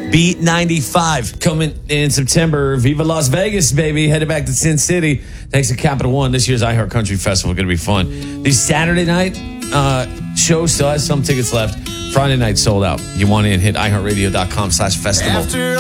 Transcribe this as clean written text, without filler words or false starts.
Beat 95 coming in September. Viva Las Vegas, baby. Headed back to Sin City. Thanks to Capital One. This year's iHeart Country Festival going to be fun. The Saturday night show still has some tickets left. Friday night sold out. You want in, hit iHeartRadio.com/festival.